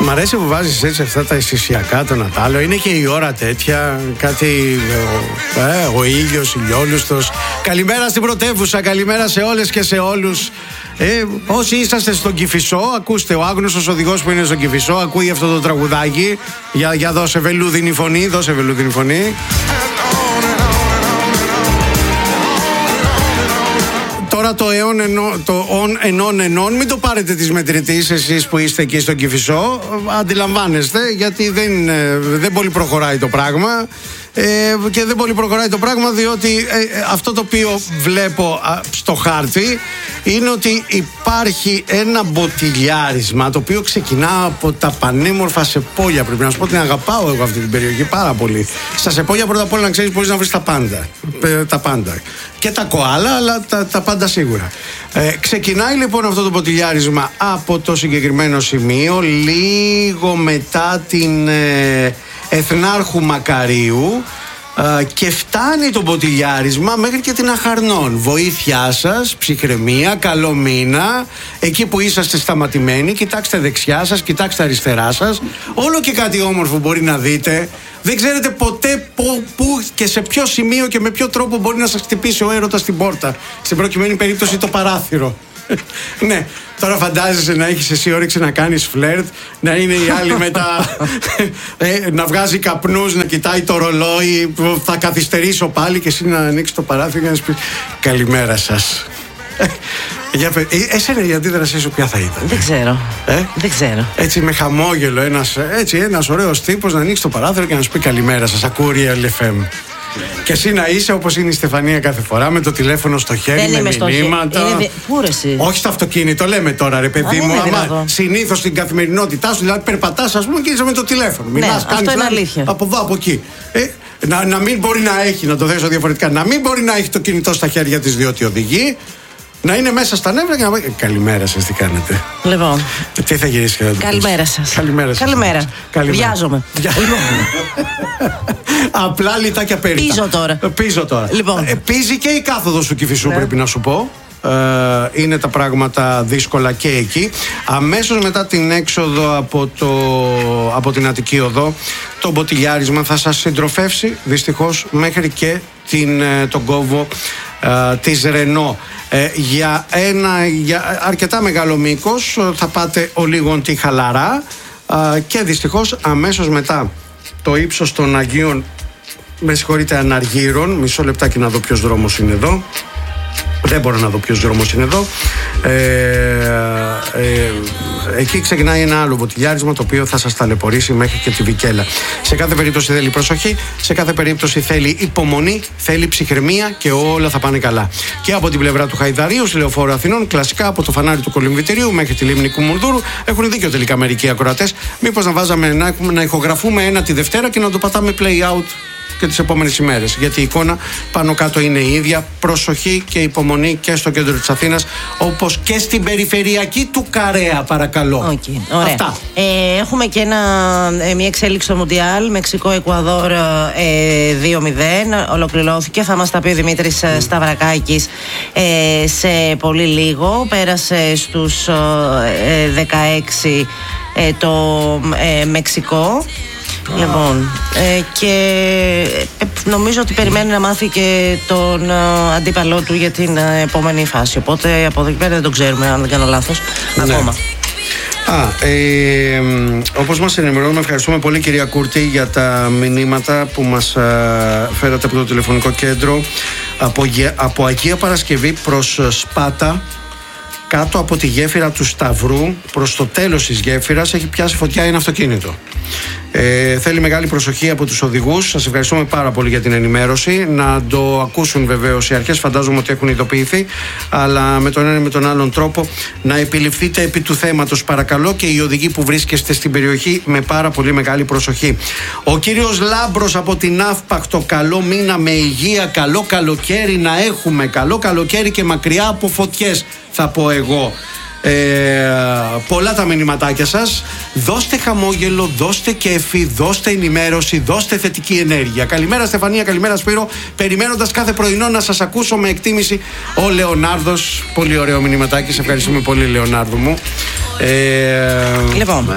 Μ' αρέσει που βάζεις έτσι αυτά τα αισθησιακά το Νατάλο. Είναι και η ώρα τέτοια. Κάτι. Ο ήλιος, ηλιόλουστος. Καλημέρα στην πρωτεύουσα, καλημέρα σε όλες και σε όλους. Όσοι είσαστε στον Κηφισό, ακούστε, ο άγνωστος οδηγός που είναι στον Κηφισό ακούει αυτό το τραγουδάκι. Για δώσε βελούδινη φωνή, δώσε βελούδινη φωνή. Τώρα το ενών, μην το πάρετε της μετρητής εσείς που είστε εκεί στον Κηφισό. Αντιλαμβάνεστε, γιατί δεν πολύ προχωράει το πράγμα. Και δεν πολύ προχωράει το πράγμα διότι αυτό το οποίο βλέπω στο χάρτη είναι ότι υπάρχει ένα μποτιλιάρισμα το οποίο ξεκινά από τα πανέμορφα Σεπόλια. Πρέπει να σου πω ότι αγαπάω εγώ αυτή την περιοχή πάρα πολύ. Στα Σεπόλια πρώτα απ' όλα να ξέρεις μπορείς να βρεις τα πάντα. Τα πάντα. Και τα κοάλα, αλλά τα πάντα σίγουρα. Ξεκινάει λοιπόν αυτό το μποτιλιάρισμα από το συγκεκριμένο σημείο λίγο μετά την Εθνάρχου Μακαρίου και φτάνει το μποτιλιάρισμα μέχρι και την Αχαρνών. Βοήθειά σας, ψυχραιμία, καλό μήνα. Εκεί που είσαστε σταματημένοι, κοιτάξτε δεξιά σας, κοιτάξτε αριστερά σας. Όλο και κάτι όμορφο μπορεί να δείτε. Δεν ξέρετε ποτέ πού και σε ποιο σημείο και με ποιο τρόπο μπορεί να σας χτυπήσει ο έρωτας στην πόρτα. Στην προκειμένη περίπτωση το παράθυρο. Ναι, τώρα φαντάζεσαι να έχεις εσύ όρεξη να κάνεις φλερτ, να είναι η άλλη μετά να βγάζει καπνούς, να κοιτάει το ρολόι, θα καθυστερήσω πάλι και εσύ να ανοίξεις το παράθυρο και να σου πει καλημέρα σας. Εσένα η αντίδρασή σου ποια θα ήταν? Δεν ξέρω. Δεν ξέρω. Έτσι με χαμόγελο ένας ωραίος τύπος να ανοίξει το παράθυρο και να σου πει καλημέρα σας, ακούω Real FM. Και εσύ να είσαι όπως είναι η Στεφανία κάθε φορά, με το τηλέφωνο στο χέρι, με μηνύματα. Πού ρε εσύ? Όχι στο αυτοκίνητο, λέμε τώρα ρε παιδί μου. Συνήθως στην καθημερινότητά σου, δηλαδή περπατάς, ας πούμε, και είσαι με το τηλέφωνο. Μιλάς, αυτό είναι αλήθεια. Από εδώ, από εκεί. Να μην μπορεί να έχει, να το θέσω διαφορετικά, να μην μπορεί να έχει το κινητό στα χέρια της διότι οδηγεί. Να είναι μέσα στα νεύρα και να πει καλημέρα σας, τι κάνετε? Λοιπόν. Τι θα γυρίσει και να το πεις? Καλημέρα σας. Καλημέρα. Βιάζομαι. Απλά λιτάκια περίτα. Πίζω τώρα. Λοιπόν. Πίζει και η κάθοδος του Κηφισού, πρέπει να σου πω. Είναι τα πράγματα δύσκολα και εκεί. Αμέσως μετά την έξοδο από την Αττική Οδό, το μποτιλιάρισμα θα σας συντροφεύσει δυστυχώς μέχρι και τον κόβο της Ρενό. Για αρκετά μεγάλο μήκος θα πάτε ολίγον τη Χαλαρά και δυστυχώς αμέσως μετά το ύψος των Αγίων, με συγχωρείτε, Αναργύρων. Μισό λεπτάκι να δω ποιος δρόμος είναι εδώ. Δεν μπορώ να δω ποιος δρόμος είναι εδώ. Εκεί ξεκινάει ένα άλλο μποτιλιάρισμα το οποίο θα σας ταλαιπωρήσει μέχρι και τη Βικέλα. Σε κάθε περίπτωση θέλει προσοχή, σε κάθε περίπτωση θέλει υπομονή, θέλει ψυχραιμία και όλα θα πάνε καλά. Και από την πλευρά του Χαϊδαρίου, στη Λεωφόρο Αθηνών, κλασικά από το φανάρι του Κολυμβητηρίου μέχρι τη λίμνη Κουμουνδούρου, έχουν δίκιο τελικά μερικοί ακροατές. Μήπως να βάζαμε να ηχογραφούμε ένα τη Δευτέρα και να το πατάμε play out και τις επόμενες ημέρες, γιατί η εικόνα πάνω κάτω είναι η ίδια. Προσοχή και υπομονή και στο κέντρο της Αθήνας, όπως και στην περιφερειακή του Καρέα, παρακαλώ. Ωραία. Αυτά. Έχουμε και μια εξέλιξη στο Μουντιάλ, Μεξικό-Εκουαδόρ 2-0, ολοκληρώθηκε, θα μας τα πει ο Δημήτρης Σταυρακάκης σε πολύ λίγο. Πέρασε στους 16 το Μεξικό. Λοιπόν, και νομίζω ότι περιμένει να μάθει και τον αντίπαλό του για την επόμενη φάση. Οπότε από εδώ και πέρα δεν το ξέρουμε, αν δεν κάνω λάθος, ακόμα. Όπως μας ενημερώνουμε, ευχαριστούμε πολύ κυρία Κούρτη για τα μηνύματα που μας φέρατε από το τηλεφωνικό κέντρο. Από Αγία Παρασκευή προς Σπάτα, κάτω από τη γέφυρα του Σταυρού, προς το τέλος της γέφυρας, έχει πιάσει φωτιά ένα αυτοκίνητο. Θέλει μεγάλη προσοχή από τους οδηγούς. Σας ευχαριστούμε πάρα πολύ για την ενημέρωση. Να το ακούσουν βεβαίως οι αρχές, φαντάζομαι ότι έχουν ειδοποιηθεί, αλλά με τον ένα ή με τον άλλον τρόπο να επιληφθείτε επί του θέματος, παρακαλώ, και οι οδηγοί που βρίσκεστε στην περιοχή με πάρα πολύ μεγάλη προσοχή. Ο κύριος Λάμπρος από την Αύπαχτο, καλό μήνα με υγεία, καλό καλοκαίρι να έχουμε, καλό καλοκαίρι και μακριά από φωτιές, θα πω εγώ. Πολλά τα μηνυματάκια σας. Δώστε χαμόγελο, δώστε κέφι, δώστε ενημέρωση, δώστε θετική ενέργεια. Καλημέρα Στεφανία, καλημέρα Σπύρο. Περιμένοντας κάθε πρωινό να σας ακούσω με εκτίμηση. Ο Λεωνάρδος, πολύ ωραίο μηνυματάκι. Σε ευχαριστούμε πολύ, Λεωνάρδο μου. Λοιπόν,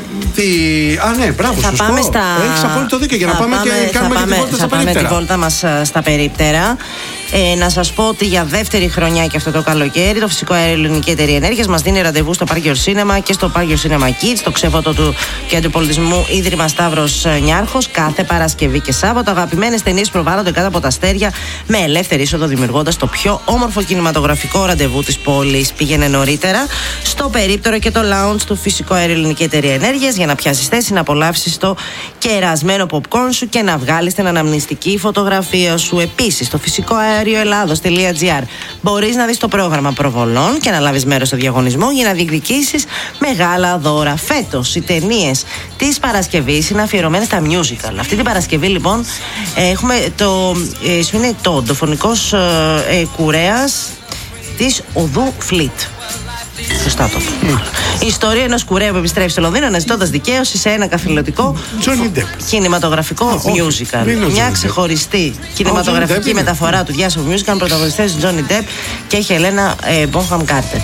ναι, μπράβο, θα σωστό. πάμε Έχεις απόλυτο δίκιο για να πάμε και κάνουμε τη βόλτα στα περίπτερα. Θα πάμε τη βόλτα μας στα περίπτερα. Να σας πω ότι για δεύτερη χρονιά και αυτό το καλοκαίρι το Φυσικό Αέριο Ελληνική Εταιρεία Ενέργειας μας δίνει ραντεβού στο Πάρκιο Σίνεμα και στο Πάρκιο Σίνεμα Kids, το ξέφωτο του Κέντρου Πολιτισμού Ίδρυμα Σταύρος Νιάρχος, κάθε Παρασκευή και Σάββατο. Αγαπημένες ταινίες προβάλλονται κάτω από τα αστέρια με ελεύθερη είσοδο, δημιουργώντας το πιο όμορφο κινηματογραφικό ραντεβού της πόλης. Πήγαινε νωρίτερα στο περίπτερο και το lounge του Φυσικό Αέριο Ελληνική Εταιρεία Ενέργειας για να πιάσεις θέση, να απολαύσεις το κερασμένο popcorn σου και να βγάλεις την αναμνηστική φωτογραφία σου. Επίσης, στο φυσικοαερioελλάδος.gr μπορείς να δεις το πρόγραμμα προβολών και να λάβεις μέρος στο διαγωνισμό για να διεκδικήσεις μεγάλα δώρα. Φέτος οι ταινίες της Παρασκευής είναι αφιερωμένες στα musical. Αυτή την Παρασκευή λοιπόν έχουμε το φωνικός κουρέας της Οδού Φλίτ. Σωστά το. Η ιστορία ενός κουρέα που επιστρέφει στο Λονδίνο αναζητώντας δικαίωση σε ένα καθηλωτικό κινηματογραφικό musical. Μια ξεχωριστή κινηματογραφική μεταφορά του διάσημου musical, πρωταγωνιστές Johnny Depp και Χελένα Bonham Carter.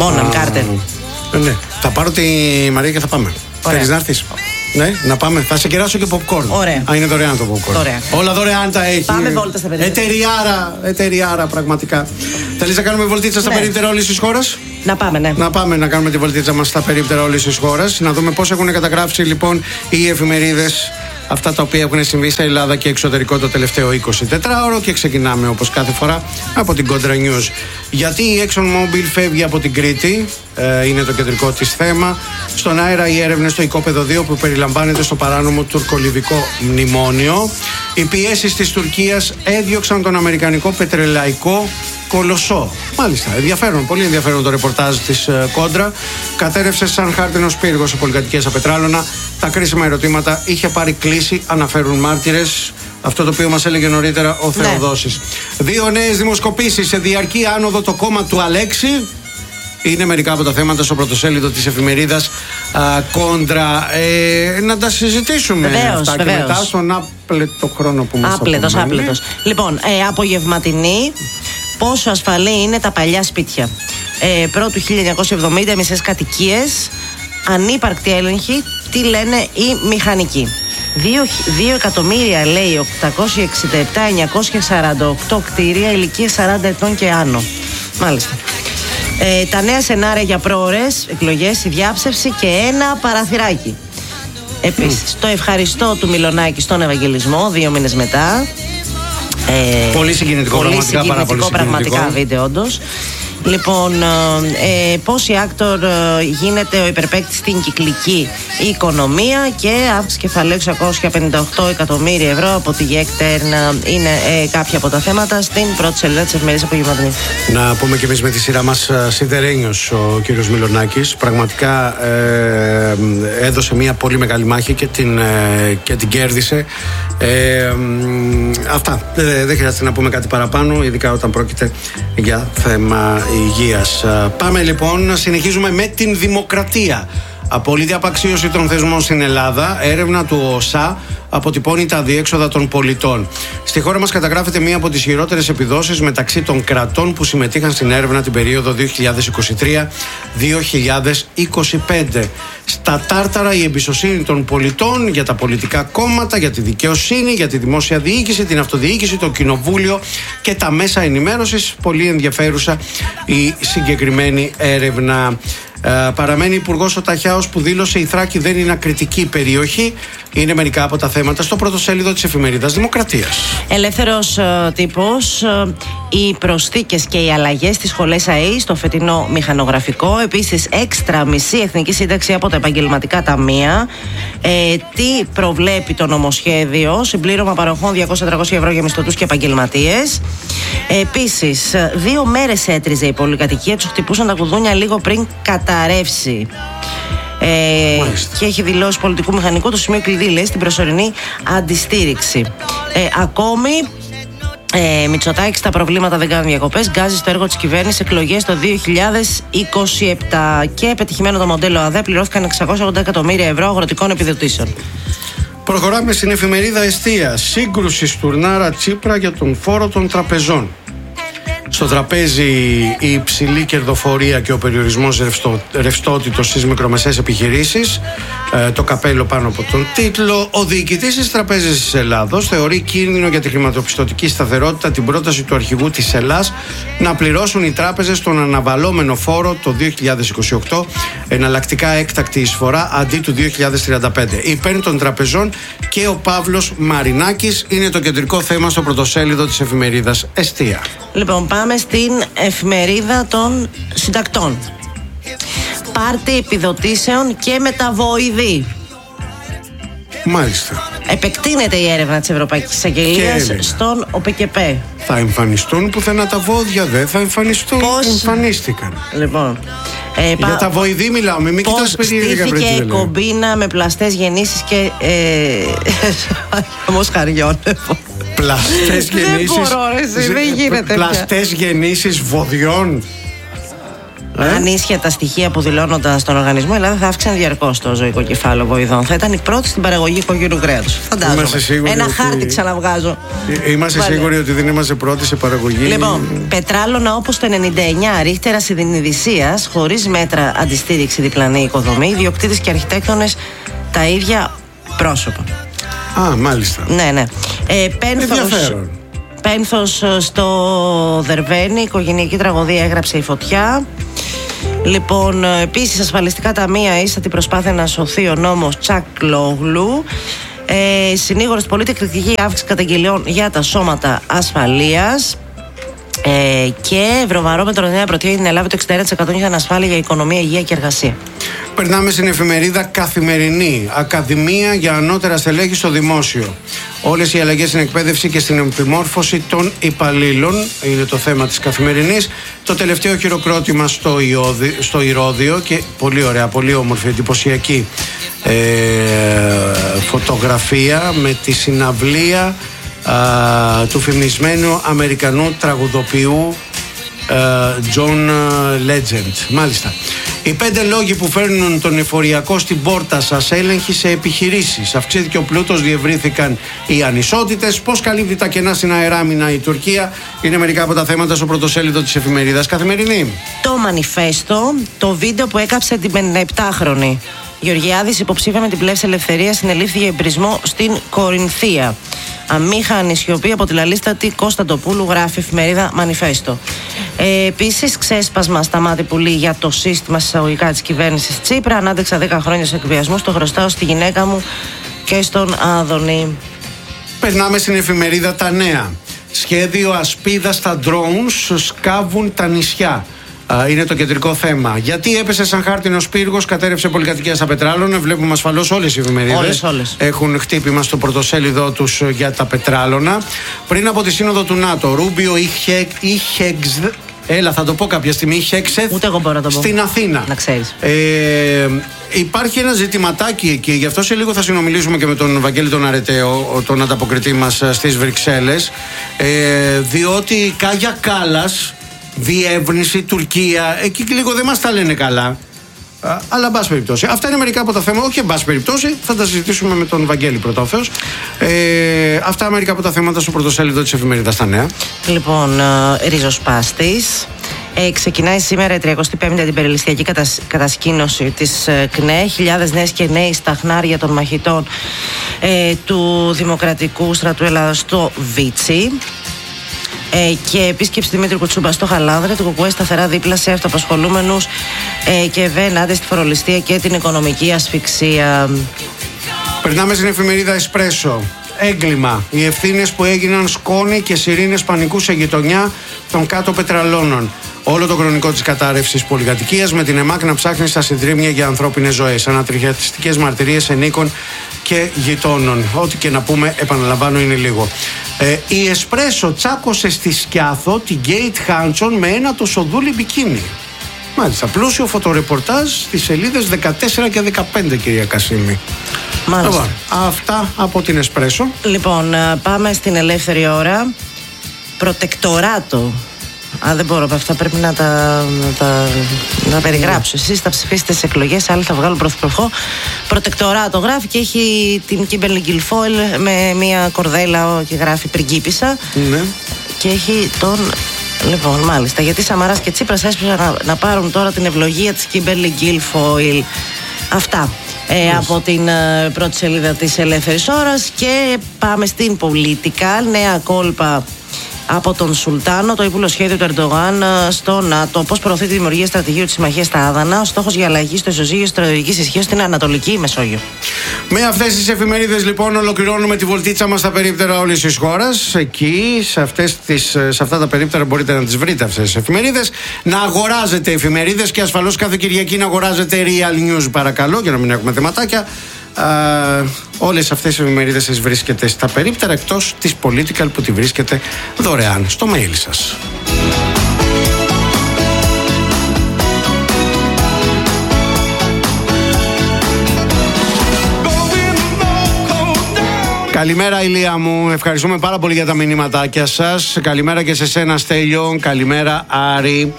Ναι, θα πάρω τη Μαρία και θα πάμε. Θέλεις να έρθεις? Ναι, να πάμε. Θα σε κεράσω και popcorn. Ωραία. Είναι δωρεάν το popcorn. Ωραία. Όλα δωρεάν τα έχει. Πάμε βόλτα στα περίπτερα. Εταιριάρα, πραγματικά. Θέλεις να κάνουμε βολτίτσα στα περίπτερα όλης της χώρας? Να πάμε, ναι. Να πάμε να κάνουμε τη βολτίτσα μας στα περίπτερα όλης της χώρας. Να δούμε πώς έχουν καταγράψει λοιπόν οι εφημερίδες αυτά τα οποία έχουν συμβεί σε Ελλάδα και εξωτερικό το τελευταίο 24ωρο. Και ξεκινάμε όπως κάθε φορά από την Contra News. Γιατί η ExxonMobil φεύγει από την Κρήτη, είναι το κεντρικό της θέμα. Στον αέρα οι έρευνες στο οικόπεδο 2 που περιλαμβάνεται στο παράνομο τουρκολιβικό μνημόνιο. Οι πιέσεις της Τουρκίας έδιωξαν τον αμερικανικό πετρελαϊκό κολοσσό. Μάλιστα, ενδιαφέρον, πολύ ενδιαφέρον το ρεπορτάζ της Κόντρα. Κατέρευσε σαν χάρτινος πύργος σε πολυκατοικίες απετράλωνα. Τα κρίσιμα ερωτήματα είχε πάρει κλίση, αναφέρουν μάρτυρες. Αυτό το οποίο μας έλεγε νωρίτερα ο Θεοδόσης. 2 νέες δημοσκοπήσεις σε διαρκή άνοδο το κόμμα του Αλέξη. Είναι μερικά από τα θέματα στο πρωτοσέλιδο της εφημερίδας Κόντρα. Να τα συζητήσουμε αυτά και μετά στον άπλετο χρόνο που μας άπλετος. Λοιπόν, απογευματινή. Πόσο ασφαλή είναι τα παλιά σπίτια. Πρώτου 1970, μισές κατοικίες, ανύπαρκτη έλεγχη, τι λένε οι μηχανικοί. 2 εκατομμύρια λέει 867.948 κτίρια ηλικίες 40 ετών και άνω. Μάλιστα. Τα νέα σενάρια για πρόορες εκλογές, η διάψευση και ένα παραθυράκι. Επίσης, το ευχαριστώ του Μιλονάκη στον Ευαγγελισμό 2 μήνες μετά. Πολύ συγκινητικό, πραγματικά βίντεο όντως. Λοιπόν, πώς η Άκτορ γίνεται ο υπερπαίκτης στην κυκλική οικονομία και αύξηση κεφαλαίου 658 εκατομμύρια ευρώ από τη ΓΕΚΤΕΡ είναι κάποια από τα θέματα στην πρώτη σελίδα της εφημερίδας απογευματινής. Να πούμε και εμείς με τη σειρά μας σιδερένιος ο κύριος Μιλονάκης. Πραγματικά έδωσε μια πολύ μεγάλη μάχη και την κέρδισε. Αυτά. Δεν χρειάζεται να πούμε κάτι παραπάνω, ειδικά όταν πρόκειται για θέμα υγείας. Πάμε λοιπόν, συνεχίζουμε με την δημοκρατία. Απόλυτη απαξίωση των θεσμών στην Ελλάδα. Έρευνα του ΟΣΑ αποτυπώνει τα αδιέξοδα των πολιτών. Στη χώρα μας καταγράφεται μία από τις χειρότερες επιδόσεις μεταξύ των κρατών που συμμετείχαν στην έρευνα την περίοδο 2023-2025. Στα τάρταρα η εμπιστοσύνη των πολιτών για τα πολιτικά κόμματα, για τη δικαιοσύνη, για τη δημόσια διοίκηση, την αυτοδιοίκηση, το κοινοβούλιο και τα μέσα ενημέρωσης. Πολύ ενδιαφέρουσα η συγκεκριμένη έρευνα. Παραμένει υπουργός ο Ταχιάος που δήλωσε η Θράκη δεν είναι ακριτική περιοχή. Είναι μερικά από τα θέματα στο πρωτοσέλιδο της εφημερίδας Δημοκρατίας. Ελεύθερος τύπος, οι προσθήκες και οι αλλαγές στις σχολές ΑΕΗ στο φετινό μηχανογραφικό. Επίσης έξτρα μισή εθνική σύνταξη από τα επαγγελματικά ταμεία. Τι προβλέπει το νομοσχέδιο, συμπλήρωμα παροχών 200-300 ευρώ για μισθωτούς και επαγγελματίες. Επίσης 2 μέρες έτριζε η πολυκατοικία, τους χτυπούσαν τα κουδούνια λίγο πριν καταρρεύσει. Και έχει δηλώσει πολιτικού μηχανικού το σημείο κλειδί, λέει, στην προσωρινή αντιστήριξη. Ακόμη Μητσοτάκης, τα προβλήματα δεν κάνουν διακοπές. Γκάζει στο έργο της κυβέρνησης, εκλογές το 2027. Και πετυχημένο το μοντέλο ΑΔΕ, πληρώθηκαν 680 εκατομμύρια ευρώ αγροτικών επιδοτήσεων. Προχωράμε στην εφημερίδα Εστία. Σύγκρουση Στουρνάρα Τσίπρα για τον φόρο των τραπεζών. Στο τραπέζι η υψηλή κερδοφορία και ο περιορισμός ρευστότητος στις μικρομεσαίες επιχειρήσεις. Το καπέλο πάνω από τον τίτλο. Ο διοικητής της Τραπέζης της Ελλάδος θεωρεί κίνδυνο για τη χρηματοπιστωτική σταθερότητα την πρόταση του αρχηγού της Ελλάς να πληρώσουν οι τράπεζες τον αναβαλώμενο φόρο το 2028, εναλλακτικά έκτακτη εισφορά αντί του 2035. Υπέρ των τραπεζών και ο Παύλος Μαρινάκης είναι το κεντρικό θέμα στο πρωτοσέλιδο της εφημερίδας Εστία. Λοιπόν, πάμε στην εφημερίδα των συντακτών. Πάρτι επιδοτήσεων και μεταβοηδή. Μάλιστα. Επεκτείνεται η έρευνα της Ευρωπαϊκής Εισαγγελίας στον ΟΠΚΠ. Θα εμφανιστούν πουθενά τα βόδια, δεν θα εμφανιστούν. Εμφανίστηκαν. Λοιπόν, για τα βοηδή μιλάω, μην κοιτάς περίεργα. Πώς στήθηκε κομπίνα με πλαστές γεννήσεις και όμως χαριώνευω. Πλαστές γεννήσεις. Δεν μπορώ, εσύ, δεν γίνεται. Πλαστές γεννήσεις βοδιών. Αν ίσχυε τα στοιχεία που δηλώνονταν στον οργανισμό, η Ελλάδα θα αύξανε διαρκώς το ζωικό κεφάλαιο βοηδών. Θα ήταν η πρώτη στην παραγωγή οικογενού κρέατος. Φαντάζομαι. Ένα χάρτη ξαναβγάζω. Είμαστε σίγουροι ότι δεν είμαστε πρώτοι σε παραγωγή. Λοιπόν, πετράλωνα όπως το 99, ρίχτερα συνειδησίας, χωρίς μέτρα αντιστήριξη διπλανή οικοδομή, ιδιοκτήτες και αρχιτέκτονες τα ίδια πρόσωπα. Α, μάλιστα. Ναι. Πένθος στο Δερβαίνη, οικογενειακή τραγωδία έγραψε η φωτιά. Λοιπόν, επίσης ασφαλιστικά ταμεία ίστατη προσπάθεια να σωθεί ο νόμος Τσακλόγλου. Συνήγορος πολίτη κριτική αύξηση καταγγελιών για τα σώματα ασφαλείας. Και Ευρωβαρόμετρο νέα προτείνει την Ελλάδα το 61% για ανασφάλεια για οικονομία, υγεία και εργασία. Περνάμε στην εφημερίδα Καθημερινή. Ακαδημία για ανώτερα στελέχη στο δημόσιο. Όλες οι αλλαγές στην εκπαίδευση και στην επιμόρφωση των υπαλλήλων είναι το θέμα της Καθημερινής. Το τελευταίο χειροκρότημα στο Ηρώδειο και πολύ ωραία, πολύ όμορφη, εντυπωσιακή φωτογραφία με τη συναυλία του φημισμένου Αμερικανού τραγουδοποιού John Legend. Μάλιστα. Οι 5 λόγοι που φέρνουν τον εφοριακό στην πόρτα σας, έλεγχη σε επιχειρήσεις. Αυξήθηκε ο πλούτος, διευρύθηκαν οι ανισότητες. Πώς καλύπτει τα κενά στην αεράμινα η Τουρκία, είναι μερικά από τα θέματα στο πρωτοσέλιδο της εφημερίδας Καθημερινή. Το μανιφέστο, το βίντεο που έκαψε την 57χρονη Γεωργιάδης, υποψήφια με την Πλεύση Ελευθερίας, συνελήφθη για εμπρισμό στην Κορινθία. Αμήχανη σιωπή από τη λαλίστατη Κωνσταντοπούλου, γράφει εφημερίδα Μανιφέστο. Επίσης, ξέσπασμα στα μάτι πουλί για το σύστημα εισαγωγικά της κυβέρνησης Τσίπρα. Ανάντεξα 10 χρόνια σε εκβιασμούς, το χρωστάω στη γυναίκα μου και στον Άδωνη. Περνάμε στην εφημερίδα Τα Νέα. Σχέδιο ασπίδα στα drones σκάβουν τα νησιά. Είναι το κεντρικό θέμα. Γιατί έπεσε σαν χάρτινος πύργος, κατέρευσε πολυκατοικία στα Πετράλωνα. Βλέπουμε ασφαλώς όλες οι εφημερίδες έχουν χτύπημα στο πρωτοσέλιδό τους για τα Πετράλωνα. Πριν από τη σύνοδο του ΝΑΤΟ, Ρούμπιο είχε έλα, θα το πω κάποια στιγμή. Είχε ούτε εγώ μπορώ να το πω. Στην Αθήνα. Να ξέρεις. Υπάρχει ένα ζητηματάκι εκεί, γι' αυτό σε λίγο θα συνομιλήσουμε και με τον Βαγγέλη τον Αρεταίο, τον ανταποκριτή μας στις Βρυξέλλες. Διότι Κάγια Κάλλας, διεύρυνση, Τουρκία, εκεί λίγο δεν μας τα λένε καλά. Αλλά εν πάση περιπτώσει. Αυτά είναι μερικά από τα θέματα. Όχι εν πάση περιπτώσει, θα τα συζητήσουμε με τον Βαγγέλη πρώτα ο Θεός. Αυτά μερικά από τα θέματα στο πρωτοσέλιδο της εφημερίδας Τα Νέα. Λοιπόν, ριζοσπάστης. Ξεκινάει σήμερα η 35η αντιπεριληστιακή κατασκήνωση της ΚΝΕ. Χιλιάδες νέες και νέοι στα χνάρια των μαχητών του Δημοκρατικού Στρατού Ελλάδας στο Βίτσι. Και επίσκεψη Δημήτρη Κουτσούμπα στο Χαλάνδρε, του ΚΚΕ σταθερά δίπλα σε αυτοαπασχολούμενους και βαίνατε στη φορολιστία και την οικονομική ασφυξία. Περνάμε στην εφημερίδα Εσπρέσο. Έγκλημα. Οι ευθύνες που έγιναν σκόνη και σιρήνες πανικού σε γειτονιά των κάτω Πετραλώνων. Όλο το χρονικό της κατάρρευσης πολυκατοικίας, με την ΕΜΑΚ να ψάχνει στα συντρίμμια για ανθρώπινες ζωές. Ανατριχιαστικές μαρτυρίες ενίκων και γειτόνων. Ό,τι και να πούμε, επαναλαμβάνω, είναι λίγο. Η Εσπρέσο τσάκωσε στη Σκιάθο την Γκέιτ Χάντσον με ένα το σοδούλι μπικίνι. Μάλιστα, πλούσιο φωτορεπορτάζ στις σελίδες 14 και 15, κυρία Κασίμη. Μάλιστα. Αυτά από την Εσπρέσο. Λοιπόν, πάμε στην Ελεύθερη Ώρα. προτεκτοράτο. Δεν μπορώ, αυτά πρέπει να τα περιγράψω. Εσείς θα ψηφίσετε στις εκλογές, άλλοι θα βγάλουν πρωθυπουργό. Προτεκτοράτο γράφει και έχει την Κίμπερλι Γκιλφόιλ με μια κορδέλα και γράφει πριγκίπισσα. Ναι. Και έχει τον. Λοιπόν, μάλιστα, γιατί Σαμαράς και Τσίπρας έσπρασαν να πάρουν τώρα την ευλογία της Κίμπερλι Γκιλφόιλ. Αυτά. Από την πρώτη σελίδα της Ελεύθερης Ώρας. Και πάμε στην Πολιτικά. Νέα κόλπα από τον Σουλτάνο, το ύπουλο σχέδιο του Ερντογάν στο ΝΑΤΟ. Πώς προωθεί τη δημιουργία στρατηγίου της συμμαχίας στα Άδανα. Ο στόχος για αλλαγή στο ισοζύγιο στρατηγικής ισχύως στην Ανατολική Μεσόγειο. Με αυτές τις εφημερίδες, λοιπόν, ολοκληρώνουμε τη βολτίτσα μας στα περίπτερα όλης της χώρας. Εκεί, σε αυτά τα περίπτερα, μπορείτε να τις βρείτε αυτές τις εφημερίδες. Να αγοράζετε εφημερίδες και ασφαλώς κάθε Κυριακή να αγοράζετε Real News, παρακαλώ, για να μην έχουμε θεματάκια. Όλες αυτές οι εφημερίδες τις βρίσκεται στα περίπτερα, εκτός της Political που τη βρίσκεται δωρεάν στο mail σας. Καλημέρα Ηλία μου, ευχαριστούμε πάρα πολύ για τα μηνύματάκια σας. Καλημέρα και σε σένα Στέλιο, καλημέρα Άρη.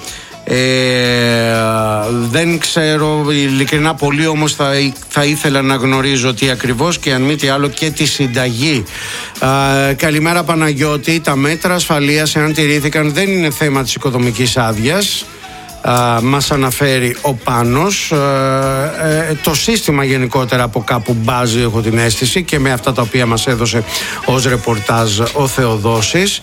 Δεν ξέρω ειλικρινά πολύ, όμως θα ήθελα να γνωρίζω τι ακριβώς και αν μη τι άλλο και τη συνταγή. Καλημέρα Παναγιώτη. Τα μέτρα ασφαλείας, εάν τηρήθηκαν, δεν είναι θέμα της οικοδομικής άδειας. Μας αναφέρει ο Πάνος. Το σύστημα γενικότερα από κάπου μπάζει, έχω την αίσθηση, και με αυτά τα οποία μας έδωσε ως ρεπορτάζ ο Θεοδόσης.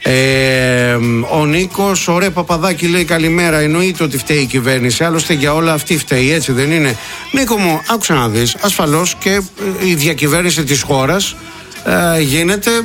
Ο Νίκος, ωραία Παπαδάκη, λέει καλημέρα. Εννοείται ότι φταίει η κυβέρνηση, άλλωστε για όλα αυτή φταίει, έτσι δεν είναι? Νίκο μου, άκουσα να δεις, ασφαλώς και η διακυβέρνηση της χώρας γίνεται